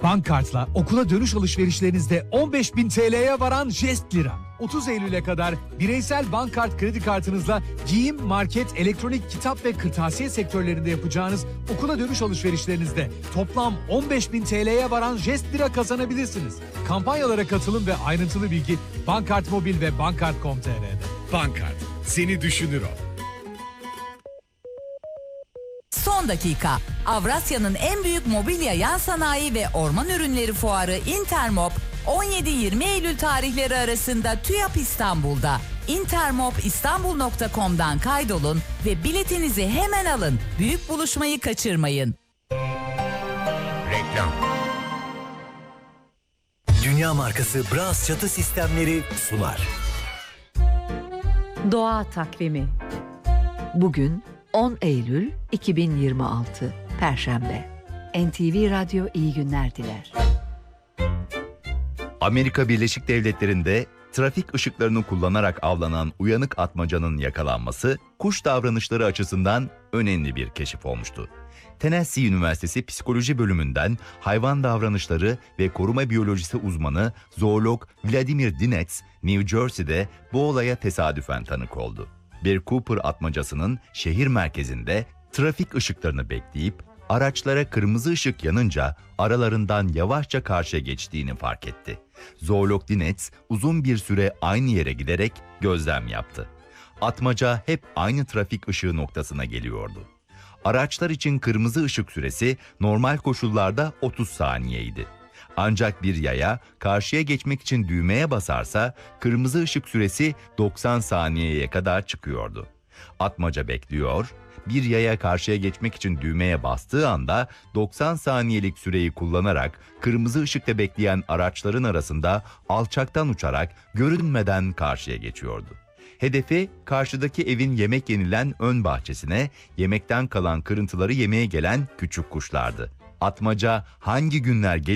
Bankkart'la okula dönüş alışverişlerinizde 15.000 TL'ye varan jest lira. 30 Eylül'e kadar bireysel Bankkart kredi kartınızla giyim, market, elektronik, kitap ve kırtasiye sektörlerinde yapacağınız okula dönüş alışverişlerinizde toplam 15.000 TL'ye varan jest lira kazanabilirsiniz. Kampanyalara katılın ve ayrıntılı bilgi Bankkart Mobil ve Bankkart.com.tr'de. Bankkart, seni düşünür o. Son dakika. Avrasya'nın en büyük mobilya yan sanayi ve orman ürünleri fuarı Intermop 17-20 Eylül tarihleri arasında TÜYAP İstanbul'da. intermopistanbul.com'dan kaydolun ve biletinizi hemen alın. Büyük buluşmayı kaçırmayın. Reklam. Dünya markası Bras çatı sistemleri sunar. Doğa takvimi. Bugün 10 Eylül 2026 Perşembe. NTV Radyo iyi günler diler. Amerika Birleşik Devletleri'nde trafik ışıklarını kullanarak avlanan uyanık atmacanın yakalanması kuş davranışları açısından önemli bir keşif olmuştu. Tennessee Üniversitesi Psikoloji Bölümünden hayvan davranışları ve koruma biyolojisi uzmanı zoolog Vladimir Dinets, New Jersey'de bu olaya tesadüfen tanık oldu. Bir Cooper atmacasının şehir merkezinde trafik ışıklarını bekleyip araçlara kırmızı ışık yanınca aralarından yavaşça karşıya geçtiğini fark etti. Zoolog Dinets uzun bir süre aynı yere giderek gözlem yaptı. Atmaca hep aynı trafik ışığı noktasına geliyordu. Araçlar için kırmızı ışık süresi normal koşullarda 30 saniyeydi. Ancak bir yaya karşıya geçmek için düğmeye basarsa kırmızı ışık süresi 90 saniyeye kadar çıkıyordu. Atmaca bekliyor, bir yaya karşıya geçmek için düğmeye bastığı anda 90 saniyelik süreyi kullanarak kırmızı ışıkta bekleyen araçların arasında alçaktan uçarak görünmeden karşıya geçiyordu. Hedefi karşıdaki evin yemek yenilen ön bahçesine yemekten kalan kırıntıları yemeye gelen küçük kuşlardı. Atmaca hangi günler